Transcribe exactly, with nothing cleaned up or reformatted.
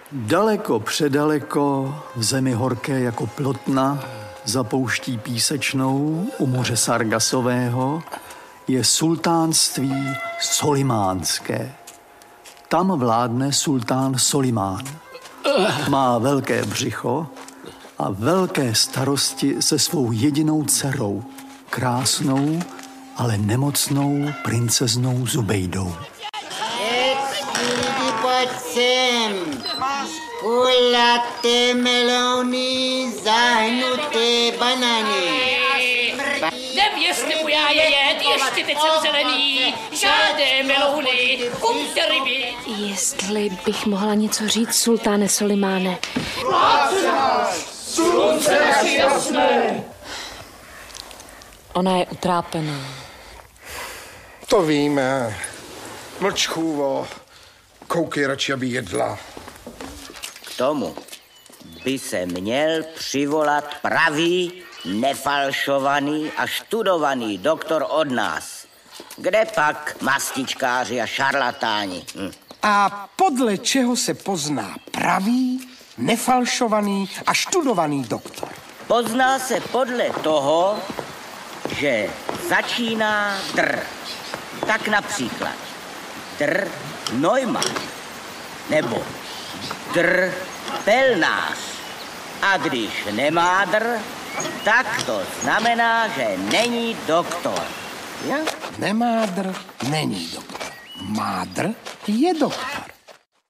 Daleko předaleko, v zemi horké jako plotna, za pouští písečnou u moře Sargasového, je sultánství Solimánské. Tam vládne sultán Solimán. Má velké břicho a velké starosti se svou jedinou dcerou, krásnou, ale nemocnou princeznou Zubejdou. Lidi, pojď sem. Kulaté melony, zahnuté banány. Nevězte mu já je jet, ještě teď jsem zelený, žádné melouny, kupte ryby. Jestli bych mohla něco říct, sultáne Solimáne. Slunce naši jasné. Ona je utrápená. To víme. Mlč, chůvo. Koukej radši, aby jedla. K tomu by se měl přivolat pravý, nefalšovaný a študovaný doktor od nás. Kde pak mastičkáři a šarlatáni? Hm. A podle čeho se pozná pravý, nefalšovaný a študovaný doktor? Pozná se podle toho, že začíná dr. Tak například dr. Neumann nebo dr. Pelnář. A když nemá dr, tak to znamená, že není doktor. Ja? Nemá dr, není doktor. Má dr, je doktor.